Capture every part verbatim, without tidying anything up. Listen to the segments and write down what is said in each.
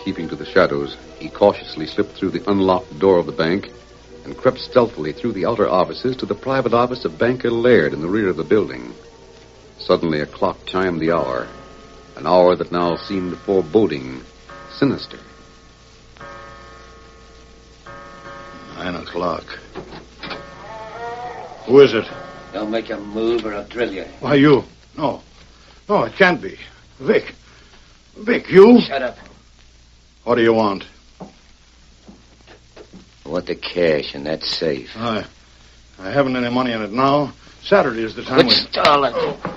keeping to the shadows, he cautiously slipped through the unlocked door of the bank and crept stealthily through the outer offices to the private office of Banker Laird in the rear of the building. Suddenly a clock chimed the hour, an hour that now seemed foreboding, sinister. Nine o'clock. Who is it? Don't make a move or I'll drill you. Why, you. No. No, it can't be. Vic. Vic, you? Shut up. What do you want? I want the cash in that safe. I, I haven't any money in it now. Saturday is the time. Quit we... stalling.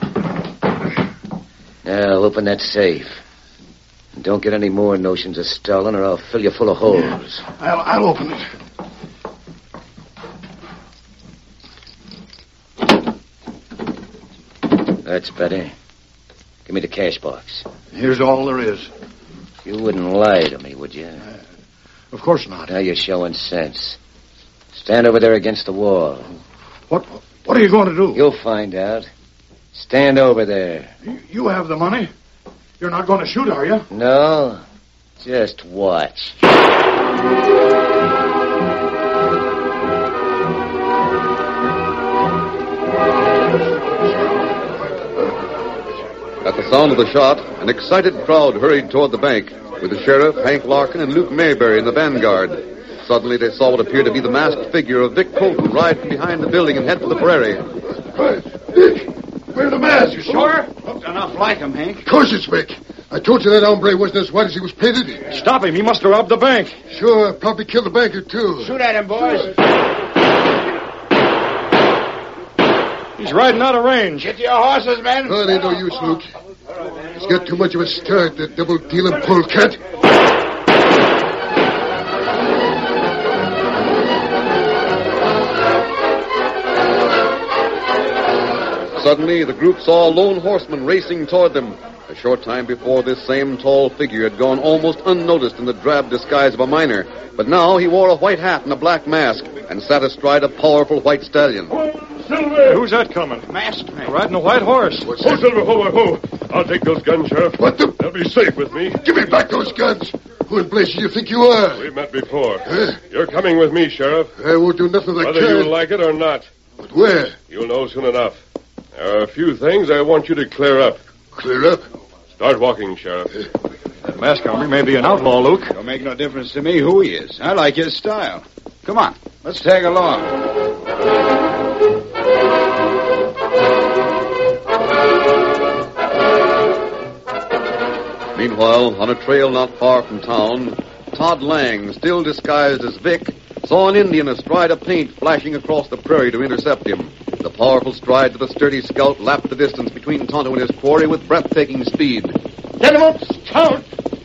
Now, open that safe. And don't get any more notions of stalling or I'll fill you full of holes. Yeah. I'll, I'll open it. That's better. Give me the cash box. Here's all there is. You wouldn't lie to me, would you? Uh, of course not. Now you're showing sense. Stand over there against the wall. What What are you going to do? You'll find out. Stand over there. You, you have the money. You're not going to shoot, are you? No. Just watch. At the sound of the shot, an excited crowd hurried toward the bank, with the sheriff, Hank Larkin, and Luke Mayberry in the vanguard. Suddenly they saw what appeared to be the masked figure of Vic Colton ride from behind the building and head for the prairie. Hey, Vic, wear the mask. You sure? Looks enough like him, Hank. Of course it's Vic. I told you that hombre wasn't as white as he was painted. Stop him. He must have robbed the bank. Sure, probably killed the banker, too. Shoot at him, boys. He's riding out of range. Get your horses, men. Oh, it ain't no use, Luke. He's got too much of a start, that double-dealing polecat. Suddenly, the group saw a lone horseman racing toward them. A short time before, this same tall figure had gone almost unnoticed in the drab disguise of a miner. But now he wore a white hat and a black mask and sat astride a powerful white stallion. Silver! Who's that coming? Masked man. Riding a white horse. What's Ho, that? Silver, ho, ho! I'll take those guns, Sheriff. What the... They'll be safe with me. Give me back those guns. Who in blazes you think you are? We met before. Huh? You're coming with me, Sheriff. I won't do nothing of the Whether kind. you like it or not. But where? You'll know soon enough. There are a few things I want you to clear up. Clear up? Start walking, Sheriff. That mask hombre may be an outlaw, Luke. Don't make no difference to me who he is. I like his style. Come on, let's tag along. Meanwhile, on a trail not far from town, Todd Lang, still disguised as Vic, saw an Indian astride a paint flashing across the prairie to intercept him. The powerful strides of the sturdy scout lapped the distance between Tonto and his quarry with breathtaking speed. Get him up, Scout!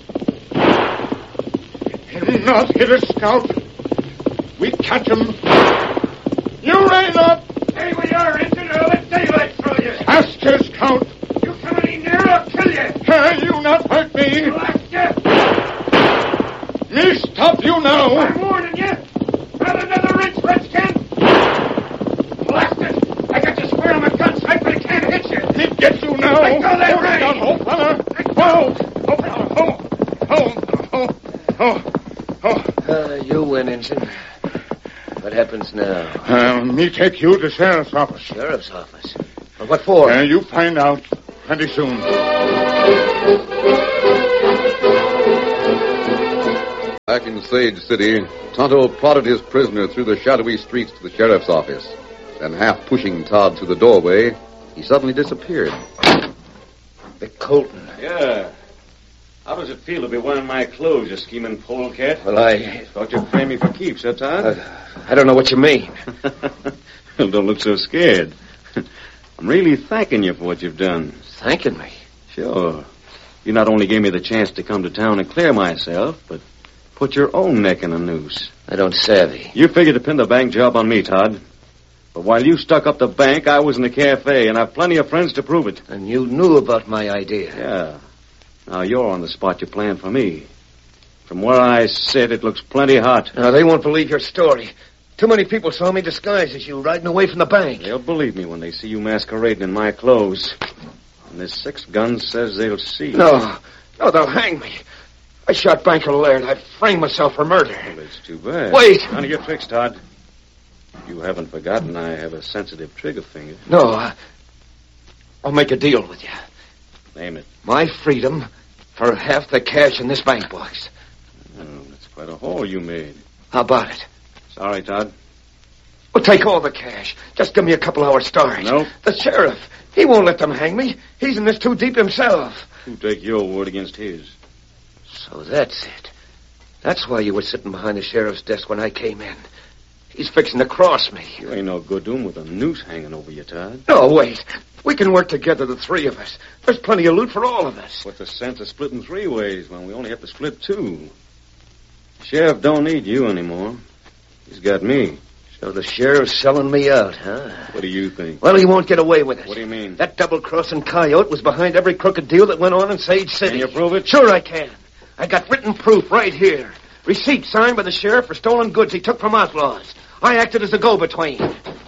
He'll not hit us, Scout. We catch him. You rein up! Stay where you are, Injun, or I'll let daylight throw you. Faster, Scout. You come any nearer, I'll kill you. Can you not hurt me? Blast you. Me stop you now. I'm warning you. Got another wrench, Redskin. Blast it. I got you square on my gun sight, but I can't hit you. He gets you now. Let go that rein. Oh, fella. Oh, oh, oh, oh, oh, oh. Uh, you win, Injun. What happens now? Uh, me take you to sheriff's office. Sheriff's office? Well, what for? Uh, you find out plenty soon. Back in Sage City, Tonto prodded his prisoner through the shadowy streets to the sheriff's office. Then, half pushing Todd through the doorway, he suddenly disappeared. Vic Colton. Yeah. How does it feel to be wearing my clothes, you scheming polecat? Well, I... Thought you'd frame me for keeps, huh, Todd? Uh, I don't know what you mean. Well, don't look so scared. I'm really thanking you for what you've done. Thanking me? Sure. You not only gave me the chance to come to town and clear myself, but put your own neck in a noose. I don't savvy. You figured to pin the bank job on me, Todd. But while you stuck up the bank, I was in the cafe, and I've plenty of friends to prove it. And you knew about my idea. Yeah. Now you're on the spot you planned for me. From where I sit, it looks plenty hot. Now, they won't believe your story. Too many people saw me disguised as you riding away from the bank. They'll believe me when they see you masquerading in my clothes. And this six gun says they'll see. No. No, they'll hang me. I shot Banker Laird. I framed myself for murder. Well, it's too bad. Wait. None of your tricks, Todd. You haven't forgotten I have a sensitive trigger finger. No, I, I'll make a deal with you. Name it. My freedom for half the cash in this bank box. Oh, that's quite a haul you made. How about it? Sorry, Todd. Well, take all the cash. Just give me a couple hours' start. No. The sheriff, he won't let them hang me. He's in this too deep himself. Who'll take your word against his? So that's it. That's why you were sitting behind the sheriff's desk when I came in. He's fixing to cross me. You ain't no good to him with a noose hanging over you, Todd. No, wait. We can work together, the three of us. There's plenty of loot for all of us. What's the sense of splitting three ways when we only have to split two? Sheriff don't need you anymore. He's got me. So the sheriff's selling me out, huh? What do you think? Well, he won't get away with it. What do you mean? That double-crossing coyote was behind every crooked deal that went on in Sage City. Can you prove it? Sure I can. I got written proof right here. Receipt signed by the sheriff for stolen goods he took from outlaws. I acted as a go-between.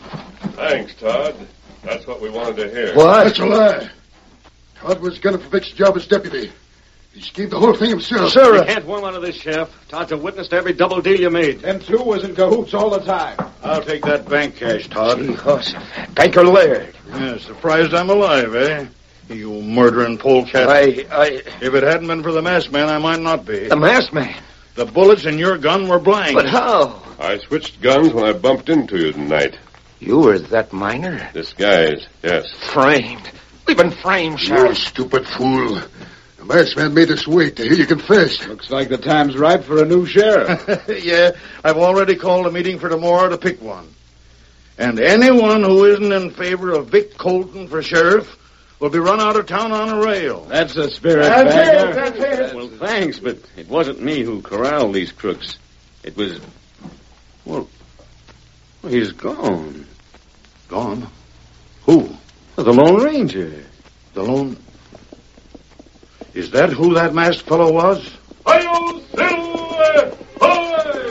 Thanks, Todd. That's what we wanted to hear. What? That's a lie. Todd was gunning for Vic's job as deputy. He schemed the whole thing himself. Sure. You can't worm out of this, Sheriff. Todd's a witness to every double deal you made. Them two was in cahoots all the time. I'll take that bank cash, Todd. Gee, awesome. Banker Laird. Yeah, surprised I'm alive, eh? You murdering polecat. I, I... If it hadn't been for the masked man, I might not be. The masked man. The bullets in your gun were blank. But how? I switched guns when I bumped into you tonight. You were that miner? Disguised, yes. Framed. We've been framed, You Sheriff. stupid fool. The masked man made us wait to hear you confess. Looks like the time's ripe for a new sheriff. Yeah, I've already called a meeting for tomorrow to pick one. And anyone who isn't in favor of Vic Colton for sheriff will be run out of town on a rail. That's the spirit, That's Banker. it, that's it. Well, thanks, but it wasn't me who corralled these crooks. It was... Well, well he's gone. Gone? Who? Well, the Lone Ranger. The lone... Is that who that masked fellow was? Hi-yo, Silver!